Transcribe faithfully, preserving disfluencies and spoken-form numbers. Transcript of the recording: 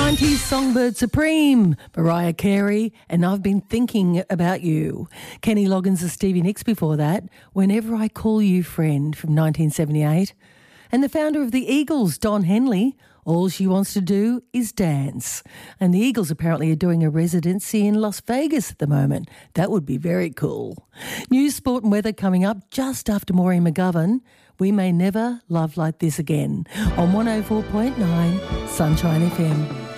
nineties songbird supreme, Mariah Carey, and I've been thinking about you. Kenny Loggins and Stevie Nicks before that, Whenever I Call You Friend from nineteen seventy-eight. And the founder of the Eagles, Don Henley, All She Wants to Do Is Dance. And the Eagles apparently are doing a residency in Las Vegas at the moment. That would be very cool. News, sport and weather coming up just after Maureen McGovern. We May Never Love Like This Again on one oh four point nine Sunshine F M.